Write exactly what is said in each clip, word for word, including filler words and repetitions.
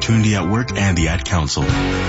opportunity at work and the Ad Council.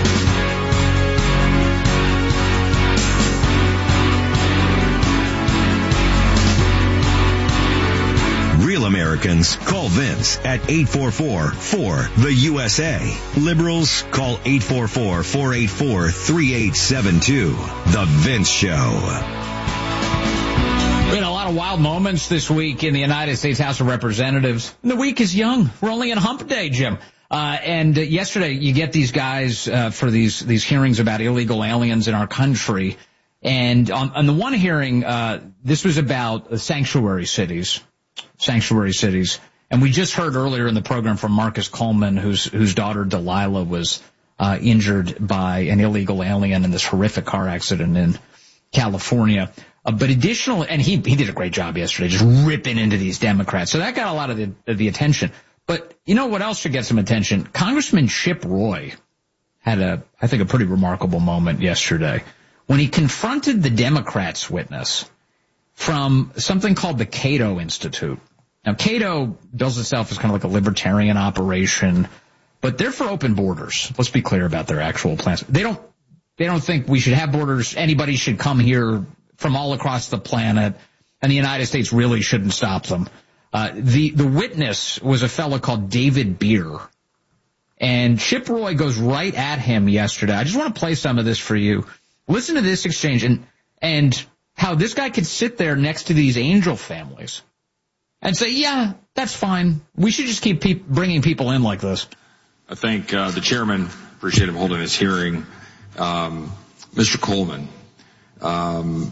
Real Americans, call Vince at eight four four, four, the U S A. Liberals, call eight four four, four eight four, three eight seven two. The Vince Show. We had a lot of wild moments this week in the United States House of Representatives. And the week is young. We're only in hump day, Jim. Uh, and uh, yesterday you get these guys uh, for these these hearings about illegal aliens in our country. And on, on the one hearing, uh, this was about uh, sanctuary cities, sanctuary cities. And we just heard earlier in the program from Marcus Coleman, whose whose daughter Delilah was uh, injured by an illegal alien in this horrific car accident in California. Uh, but additionally, and he he did a great job yesterday, just ripping into these Democrats. So that got a lot of the, of the attention. But you know what else should get some attention? Congressman Chip Roy had a, I think, a pretty remarkable moment yesterday when he confronted the Democrats' witness from something called the Cato Institute. Now, Cato bills itself as kind of like a libertarian operation, but they're for open borders. Let's be clear about their actual plans. They don't, they don't think we should have borders. Anybody should come here from all across the planet, and the United States really shouldn't stop them. Uh, the, the witness was a fellow called David Beer, and Chip Roy goes right at him yesterday. I just want to play some of this for you. Listen to this exchange and, and how this guy could sit there next to these angel families and say, yeah, that's fine. We should just keep pe- bringing people in like this. I thank uh, the chairman. Appreciate him holding this hearing. Um, Mister Coleman, um,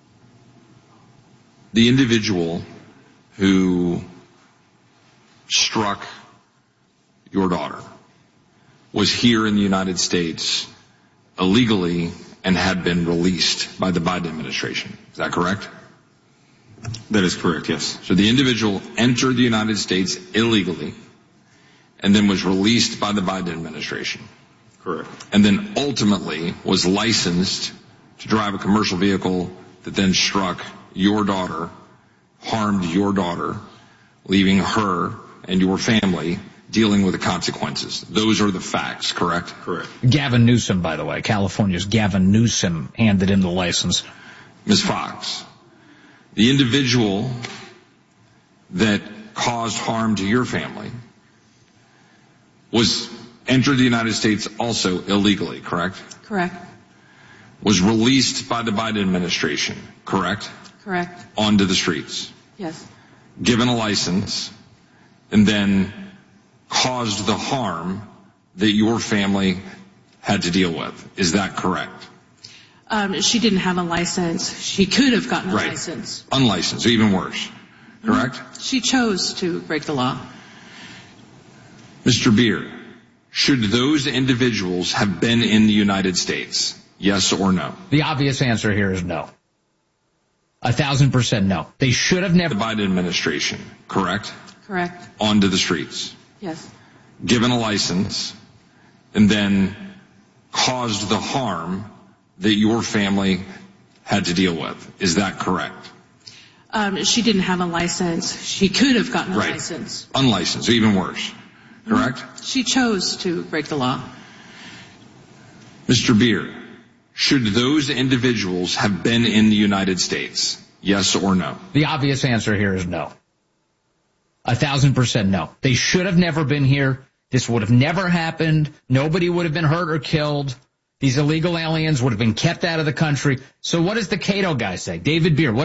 the individual who struck your daughter was here in the United States illegally and had been released by the Biden administration. Is that correct? That is correct, yes. So the individual entered the United States illegally and then was released by the Biden administration. Correct. And then ultimately was licensed to drive a commercial vehicle that then struck your daughter, harmed your daughter, leaving her and your family dealing with the consequences. Those are the facts, correct? Correct. Gavin Newsom, by the way, California's Gavin Newsom handed him the license. Miz Fox, the individual that caused harm to your family was entered the United States also illegally, correct? Correct. Was released by the Biden administration, correct? Correct. Onto the streets. Yes. Given a license, and then caused the harm that your family had to deal with. Is that correct? Um, she didn't have a license. She could have gotten a right. license. Unlicensed, or even worse. Correct? Mm-hmm. She chose to break the law. Mister Beer, should those individuals have been in the United States? Yes or no? The obvious answer here is no. A thousand percent no. They should have never. The Biden administration, correct? Correct. Onto the streets. Yes. Given a license, and then caused the harm that your family had to deal with. Is that correct? Um, she didn't have a license. She could have gotten a right. license. Unlicensed, or even worse. Correct? Mm-hmm. She chose to break the law. Mister Beer, should those individuals have been in the United States? Yes or no? The obvious answer here is no. A thousand percent no. They should have never been here. This would have never happened. Nobody would have been hurt or killed. These illegal aliens would have been kept out of the country. So what does the Cato guy say? David Beer, what